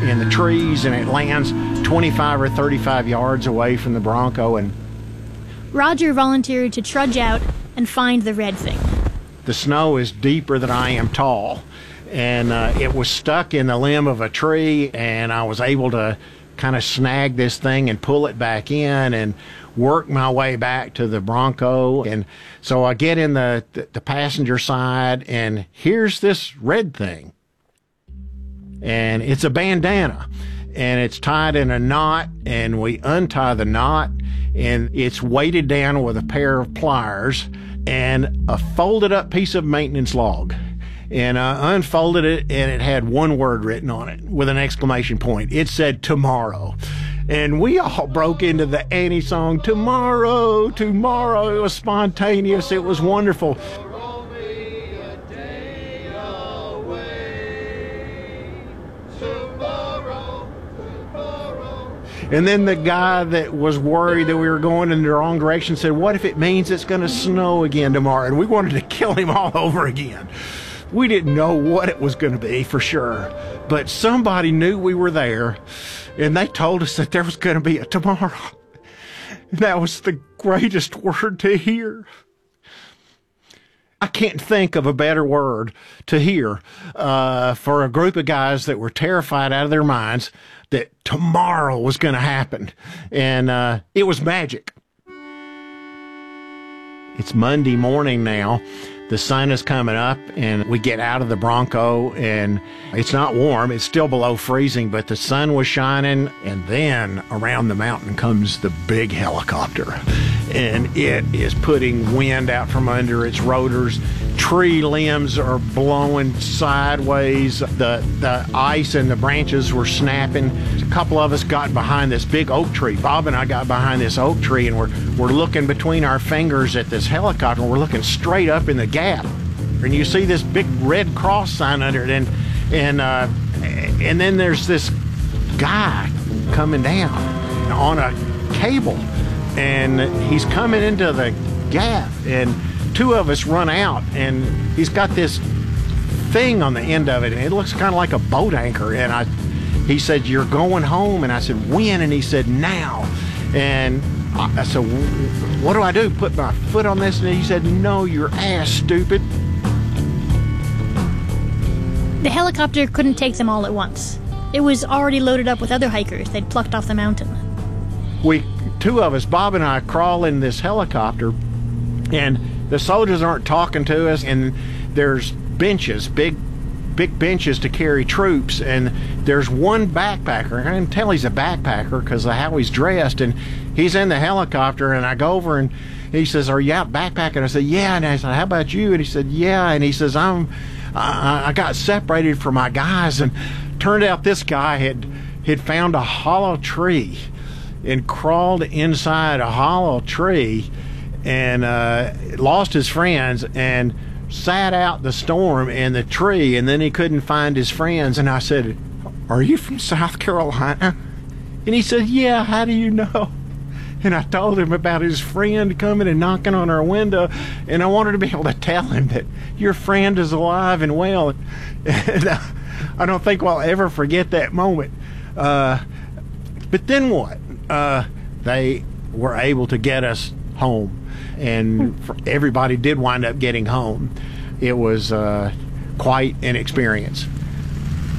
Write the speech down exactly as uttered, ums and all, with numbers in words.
in the trees, and it lands twenty-five or thirty-five yards away from the Bronco. And Roger volunteered to trudge out and find the red thing. The snow is deeper than I am tall, and uh, it was stuck in the limb of a tree, and I was able to kind of snag this thing and pull it back in and work my way back to the Bronco. And so I get in the, the, the passenger side, and here's this red thing. And it's a bandana, and it's tied in a knot, and we untie the knot, and it's weighted down with a pair of pliers and a folded up piece of maintenance log. And I unfolded it, and it had one word written on it with an exclamation point. It said tomorrow. And we all broke into the Annie song, tomorrow, tomorrow. It was spontaneous. It was wonderful. And then the guy that was worried that we were going in the wrong direction said, what if it means it's going to snow again tomorrow? And we wanted to kill him all over again. We didn't know what it was going to be for sure, but somebody knew we were there, and they told us that there was going to be a tomorrow. That was the greatest word to hear. I can't think of a better word to hear uh, for a group of guys that were terrified out of their minds that tomorrow was going to happen, and uh, it was magic. It's Monday morning now. The sun is coming up, and we get out of the Bronco, and it's not warm. It's still below freezing, but the sun was shining, and then around the mountain comes the big helicopter, and it is putting wind out from under its rotors. Tree limbs are blowing sideways. The, the ice and the branches were snapping. A couple of us got behind this big oak tree. Bob and I got behind this oak tree, and we're, we're looking between our fingers at this helicopter, and we're looking straight up in the gap. And you see this big red cross sign under it, and, and, uh, and then there's this guy coming down on a cable, and he's coming into the gap, and two of us run out, and he's got this thing on the end of it, and it looks kind of like a boat anchor. And I, he said, "You're going home?" And I said, "When?" And he said, "Now." And I, I said, "What do I do? Put my foot on this?" And he said, "No, your ass, stupid." The helicopter couldn't take them all at once. It was already loaded up with other hikers they'd plucked off the mountain. We, two of us, Bob and I, crawl in this helicopter, and the soldiers aren't talking to us, and there's benches, big big benches to carry troops, and there's one backpacker. I can tell he's a backpacker because of how he's dressed, and he's in the helicopter, and I go over, and he says, "Are you out backpacking?" I said, "Yeah." And I said, "How about you?" And he said, "Yeah." And he says, I'm, I, I got separated from my guys, and turned out this guy had, had found a hollow tree and crawled inside a hollow tree, and uh, lost his friends, and sat out the storm in the tree, and then he couldn't find his friends. And I said, "Are you from South Carolina?" And he said, "Yeah, how do you know?" And I told him about his friend coming and knocking on our window, and I wanted to be able to tell him that your friend is alive and well. And uh, I don't think we'll ever forget that moment. Uh, but then what? Uh, they were able to get us home, and for everybody did wind up getting home. It was uh, quite an experience.